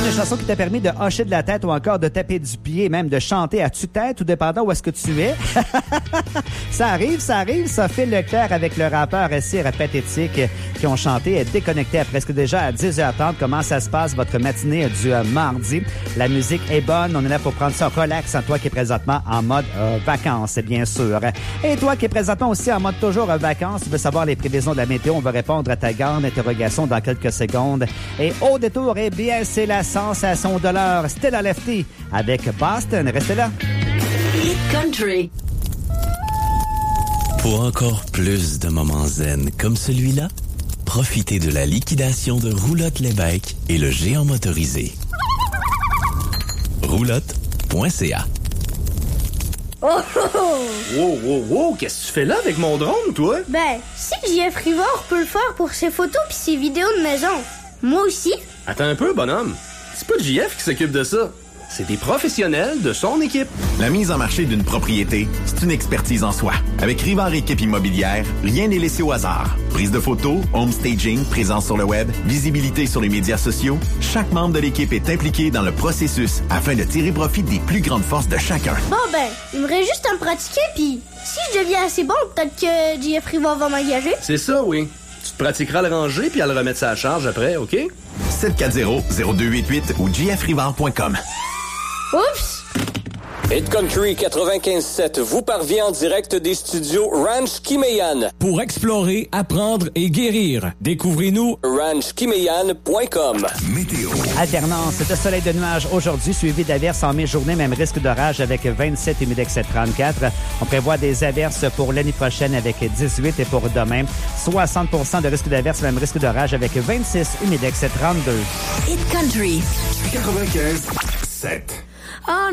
une chanson qui t'a permis de hocher de la tête ou encore de taper du pied, même de chanter à tue-tête ou dépendant où est-ce que tu es? Ça arrive. Sophie Leclerc avec le rappeur Sir Pathétique qui ont chanté Déconnecté à presque déjà à 10h30. Comment ça se passe votre matinée du mardi? La musique est bonne. On est là pour prendre ça relax. Toi qui es présentement en mode vacances, bien sûr. Et toi qui es présentement aussi en mode toujours vacances, tu veux savoir les prévisions de la météo, on va répondre à ta grande interrogation dans quelques secondes. Et au détour, eh bien, c'est la sensation de l'heure. Stella Lefty avec Boston. Restez là. Hit Country. Pour encore plus de moments zen comme celui-là, profitez de la liquidation de Roulotte Lévesque et le géant motorisé. Roulotte.ca. Oh, oh, oh. Wow, qu'est-ce que tu fais là avec mon drone, toi? Ben, si JF Rivard peut le faire pour ses photos pis ses vidéos de maison, moi aussi. Attends un peu, bonhomme. C'est pas JF qui s'occupe de ça. C'est des professionnels de son équipe. La mise en marché d'une propriété, c'est une expertise en soi. Avec Rivard Équipe Immobilière, rien n'est laissé au hasard. Prise de photos, home staging, présence sur le web, visibilité sur les médias sociaux, chaque membre de l'équipe est impliqué dans le processus afin de tirer profit des plus grandes forces de chacun. Bon ben, il me reste juste à me pratiquer puis si je deviens assez bon, peut-être que JF Rivard va m'engager. C'est ça, oui. Tu te pratiqueras à le ranger puis à le remettre sa charge après, OK? 740-0288 ou jfrivard.com. Oups! Hit Country 95.7 vous parvient en direct des studios Ranch Kimeyan. Pour explorer, apprendre et guérir, découvrez-nous ranchkimeyan.com. Météo. Alternance de soleil de nuages aujourd'hui, suivi d'averses en mi-journée, même risque d'orage avec 27 humidex 34. On prévoit des averses pour l'année prochaine avec 18 et pour demain, 60% de risque d'averses, même risque d'orage avec 26 humidex 32. Hit Country. 95.7. Oh